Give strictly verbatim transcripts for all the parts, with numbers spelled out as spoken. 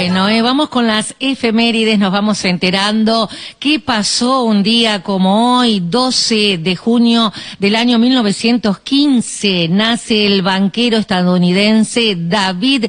Bueno, eh, vamos con las efemérides, nos vamos enterando qué pasó un día como hoy, doce de junio del año mil novecientos quince, nace el banquero estadounidense David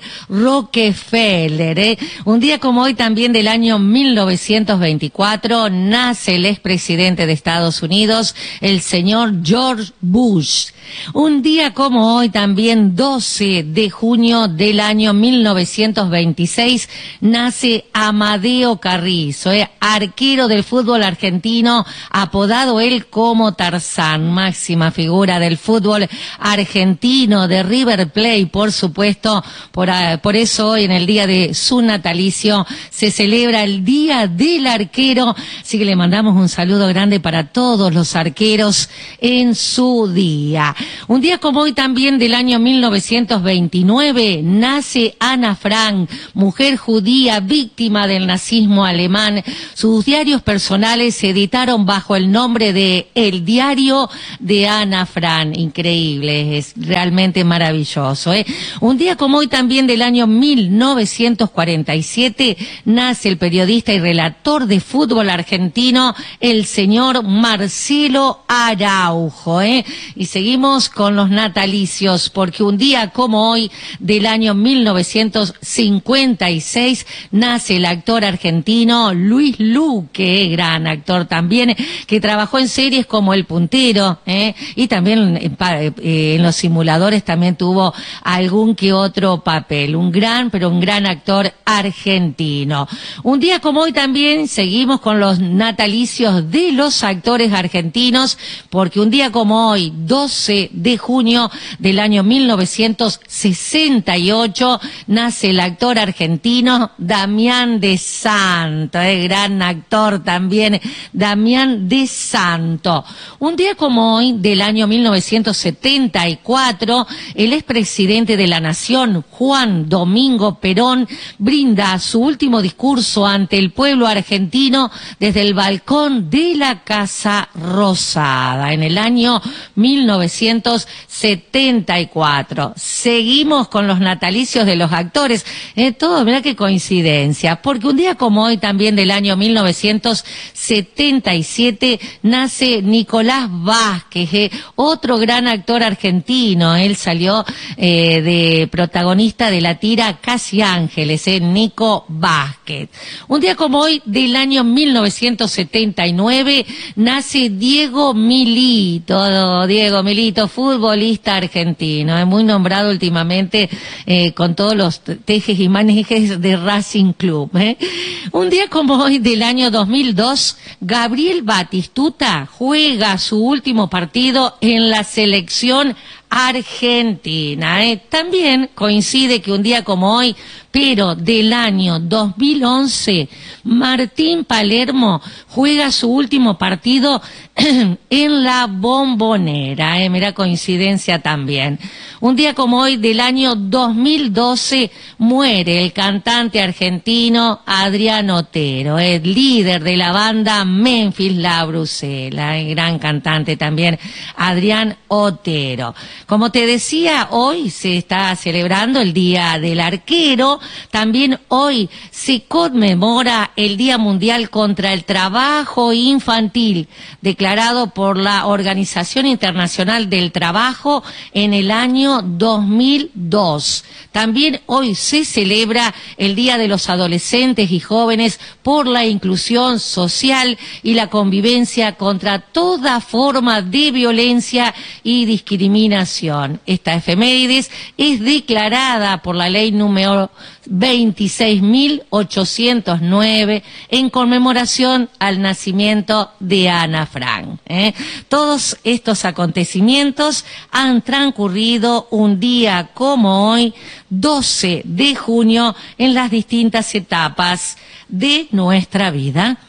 Rockefeller. Eh. Un día como hoy también del año mil novecientos veinticuatro, nace el expresidente de Estados Unidos, el señor George Bush. Un día como hoy también, doce de junio del año mil novecientos veintiséis, nace Amadeo Carrizo, eh, arquero del fútbol argentino, apodado él como Tarzán, máxima figura del fútbol argentino, de River Plate, por supuesto. Por, uh, por eso hoy, en el día de su natalicio, se celebra el Día del Arquero, así que le mandamos un saludo grande para todos los arqueros en su día. Un día como hoy también del año mil novecientos veintinueve, nace Ana Frank, mujer judía víctima del nazismo alemán. Sus diarios personales se editaron bajo el nombre de El Diario de Ana Frank. Increíble, es realmente maravilloso, ¿eh? Un día como hoy también del año mil novecientos cuarenta y siete, nace el periodista y relator de fútbol argentino, el señor Marcelo Araujo, ¿eh? Y seguimos con los natalicios, porque un día como hoy del año mil novecientos cincuenta y seis, nace el actor argentino Luis Luque, gran actor también, que trabajó en series como El Puntero, ¿eh? Y también eh, en los simuladores también tuvo algún que otro papel. Un gran, pero un gran actor argentino. Un día como hoy también seguimos con los natalicios de los actores argentinos, porque un día como hoy, doce de junio del año mil novecientos sesenta y ocho, nace el actor argentino Damián de Santo, eh, gran actor también, Damián de Santo. Un día como hoy del año mil novecientos setenta y cuatro, el expresidente de la Nación, Juan Domingo Perón, brinda su último discurso ante el pueblo argentino desde el balcón de la Casa Rosada en el año mil novecientos setenta y cuatro. Seguimos con los natalicios de los actores. Eh, todo, mirá qué coincidencia, porque un día como hoy también del año mil novecientos setenta y siete, nace Nicolás Vázquez, eh, otro gran actor argentino. Él salió eh, de protagonista de la tira Casi Ángeles, eh, Nico Vázquez. Un día como hoy del año mil novecientos setenta y nueve, nace Diego Milito, Diego Milito, futbolista argentino, es muy nombrado últimamente eh, con todos los tejes y manejes de Racing Club. ¿eh? Un día como hoy del año dos mil dos, Gabriel Batistuta juega su último partido en la selección argentina. ¿eh? También coincide que un día como hoy, pero del año dos mil once, Martín Palermo juega su último partido en la Bombonera. ¿eh? Mira, coincidencia también. Un día como hoy del año dos mil doce, muere el cantante argentino Adrián Otero, el líder de la banda Memphis La Brucela, el gran cantante también Adrián Otero. Como te decía, hoy se está celebrando el Día del Arquero. También hoy se conmemora el Día Mundial contra el Trabajo Infantil, declarado por la Organización Internacional del Trabajo en el año dos mil dos. También hoy se celebra el Día de los Adolescentes y Jóvenes por la inclusión social y la convivencia contra toda forma de violencia y discriminación. Esta efemérides es declarada por la ley número veintiséis mil ochocientos nueve en conmemoración al nacimiento de Ana Frank. ¿eh? Todos estos acontecimientos han transcurrido un día como hoy, doce de junio, en las distintas etapas de nuestra vida.